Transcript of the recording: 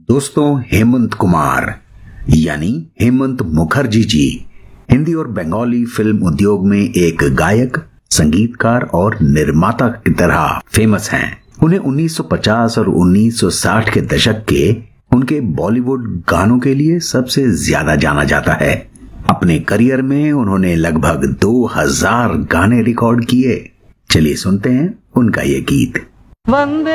दोस्तों, हेमंत कुमार यानी हेमंत मुखर्जी जी हिंदी और बंगाली फिल्म उद्योग में एक गायक, संगीतकार और निर्माता की तरह फेमस हैं। उन्हें 1950 और 1960 के दशक के उनके बॉलीवुड गानों के लिए सबसे ज्यादा जाना जाता है। अपने करियर में उन्होंने लगभग 2000 गाने रिकॉर्ड किए। चलिए सुनते हैं उनका ये गीत। वंदे